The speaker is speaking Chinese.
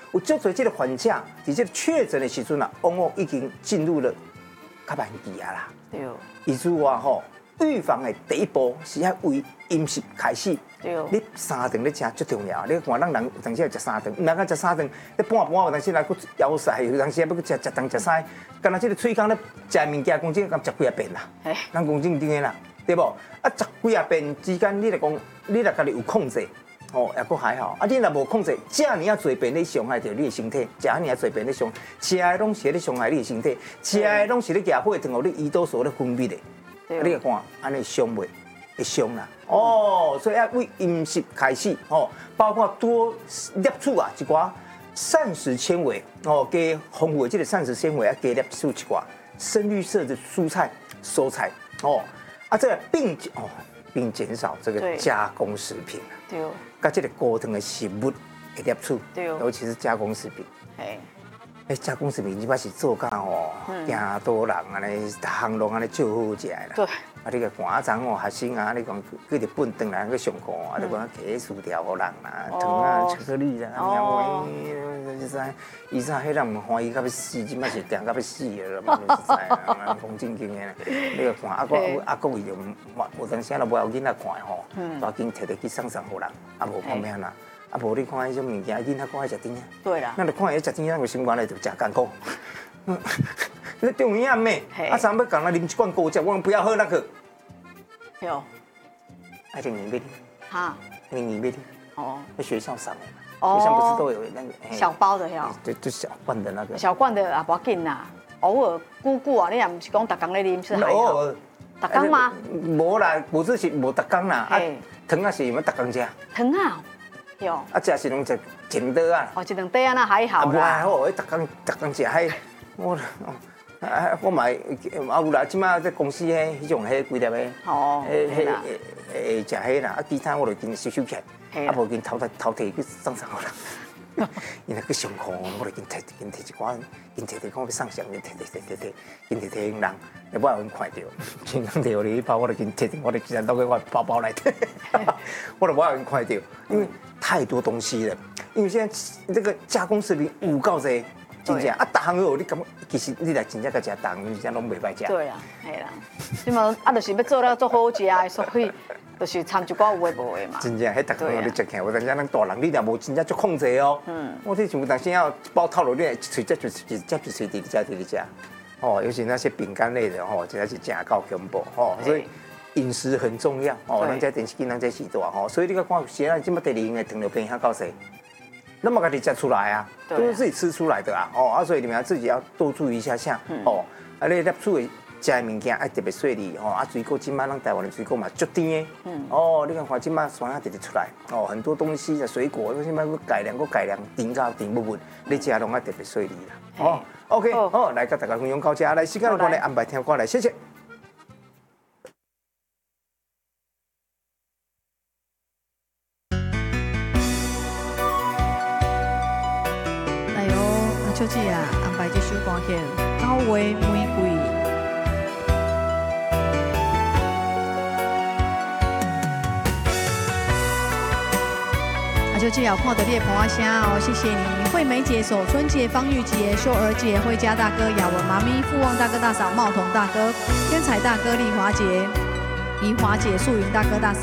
有足多这个患者，在这个确诊的时阵啊，往往已经进入了较晚期啊啦。 对。 意思话吼，预防的第一步是要为饮食开始。 对。 你三顿你吃最重要。你看咱人有当时要食三顿，唔能够食三顿，你半半有当时来佫枵晒，有当时要佫食东食西，干那这个喙讲咧食物件讲真敢食几啊遍啦。咱讲真定的啦，对不？啊，食几啊遍之间，你来讲，你来家己有控制。哦，也佫还好。啊，你若无控制，这尔啊侪遍咧伤害着你的身体，这尔啊侪遍咧伤，吃的拢是咧伤害你的身体，吃的拢是咧夹血糖，互你胰岛素咧分泌的。你来看，安尼伤袂？会伤啦。哦，所以要为饮食开始哦，包括多摄取啊一寡膳食纤维哦，加丰富的这个膳食纤维啊，加摄取一寡深绿色的蔬菜、蔬菜哦。啊，这个并减少这个加工食品。 对。 甲这个高糖的食物会摄取， 对， 尤其是加工食品。加工食品即摆是做到哦，惊多人安尼，逐项拢安尼照好食啦。 对。 啊，你个寒昨哦，学生啊，你讲去日本转来去上课啊，你讲摕薯条互人啦，糖啊、巧克力啦，你知？以前迄人欢喜到要死，即摆是定到要死了，嘛实在啊，讲正经的。你个看，各位就有当时啊，无有囡仔看吼，抓紧摕去送互人，啊无方便啦。啊，无你看迄种物件，囡仔看爱食甜啊。对啦。咱就看伊食甜，咱个生活咧就真艰苦。你中医咩？啊，昨要讲啦，啉一罐果汁，我不要喝那个。 有。 爱听你杯哈，你杯哦，在学校上的嘛。学校不是都有那个小包的呀？ 就小罐的那个。 小罐的也不要紧啦，偶尔久啊，你也不是讲逐工咧啉是还好。偶尔。逐工吗？ 无啦，不是无逐工啦。啊，糖啊是要逐工食。糖啊？有。啊，食是拢食一两袋啊。哦，一两袋啊，那还好啦。还好，迄逐工食迄我买啊有啦，即马在公司迄种迄几粒的，食迄啦，啊其他我就紧收起来，啊无紧偷摕去送互人。因为去上课，我就紧摕一寡，紧摕讲要送上，紧摕人，要不然阮看到，经常摕你包，我就紧摕，我就直接倒去我包包内底，我就不让人看到，因为太多东西了，因为现在这个加工食品有够多。真正啊，逐项好，你感觉其实你来真正甲食重，真正拢袂歹食。对啦，系啦，即嘛啊，就是要做了做好食的，所以就是掺一寡有诶无诶嘛。真正，迄逐项你食起，有当时咱大人你若无真正足控制哦。我这像有当时要包套路，你一喙接一喙滴滴食。哦，尤其那些饼干类的吼，真正是真够恐怖吼。所以饮食很重要哦，咱这电视机咱这时代吼，所以你看现在即马第二型的糖尿病遐够细。那么自己吃出来啊，都是自己吃出来的啊，所以你们自己要多注意一下哦，你摄取的食的物件爱特别细腻水果今摆咱台湾的水果嘛足甜的，你看今摆酸啊直直出来，很多东西的水果，今摆改良，甜到甜不稳，你食拢爱特别细腻啦，OK， 好，来甲大家分享到这，来时间关系安排听歌来，谢谢。 小姐啊，安排这首歌曲《高维玫瑰》。小姐啊，看到你的捧声哦，谢谢你。惠美姐、守春姐、方玉洁、秀儿姐、慧佳大哥、雅文妈咪、富旺大哥大嫂、茂彤大哥、天才大哥丽华姐、怡华姐、素云大哥大嫂。